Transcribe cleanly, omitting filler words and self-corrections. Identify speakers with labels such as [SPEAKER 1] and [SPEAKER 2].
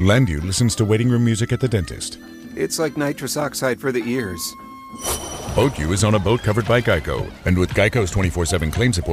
[SPEAKER 1] Landu listens to waiting room music at the dentist.
[SPEAKER 2] It's like nitrous oxide for the ears.
[SPEAKER 1] Boat U is on a boat covered by Geico. And with Geico's 24/7 claim support,